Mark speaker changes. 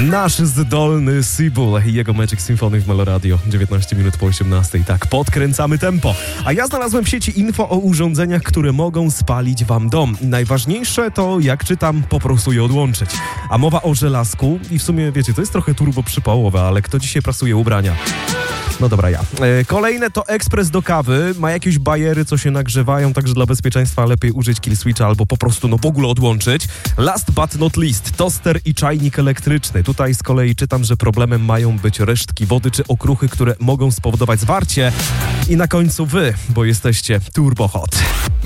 Speaker 1: Nasz zdolny Sibul i jego Magic Symphony w Meloradio. 19 minut po 18. Tak, podkręcamy tempo. A ja znalazłem w sieci info o urządzeniach, które mogą spalić wam dom. I najważniejsze to, jak czytam, po prostu je odłączyć. A mowa o żelazku i w sumie, wiecie, to jest trochę turbo przypałowe, ale kto dzisiaj prasuje ubrania? No dobra, ja. Kolejne to ekspres do kawy. Ma jakieś bajery, co się nagrzewają, także dla bezpieczeństwa lepiej użyć kill switcha albo po prostu w ogóle odłączyć. Last but not least, toster i czajnik elektryczny. Tutaj z kolei czytam, że problemem mają być resztki wody czy okruchy, które mogą spowodować zwarcie. I na końcu wy, bo jesteście turbo hot.